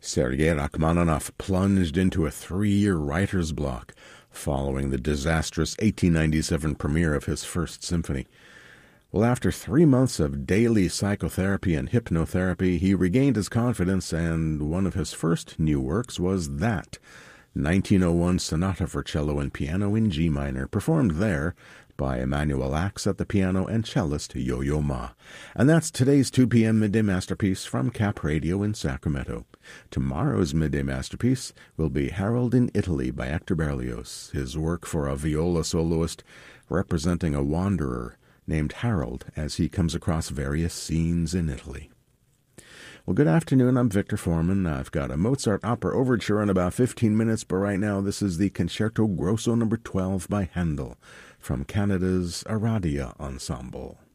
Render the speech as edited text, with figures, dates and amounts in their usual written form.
Sergei Rachmaninoff plunged into a 3-year writer's block following the disastrous 1897 premiere of his First Symphony. Well, after 3 months of daily psychotherapy and hypnotherapy, he regained his confidence, and one of his first new works was that 1901 Sonata for Cello and Piano in G minor, performed there by Emanuel Ax at the piano and cellist Yo-Yo Ma. And that's today's 2 p.m. Midday Masterpiece from Cap Radio in Sacramento. Tomorrow's Midday Masterpiece will be Harold in Italy by Hector Berlioz, his work for a viola soloist representing a wanderer named Harold as he comes across various scenes in Italy. Well, good afternoon. I'm Victor Foreman. I've got a Mozart opera overture in about 15 minutes, but right now this is the Concerto Grosso No. 12 by Handel from Canada's Aradia Ensemble.